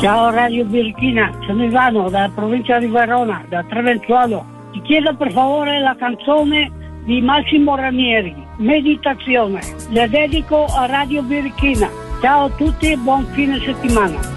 Ciao Radio Birichina, sono Ivano dalla provincia di Verona, da Trevenzuolo. Ti chiedo per favore la canzone di Massimo Ranieri, Meditazione. La dedico a Radio Birichina. Ciao a tutti e buon fine settimana.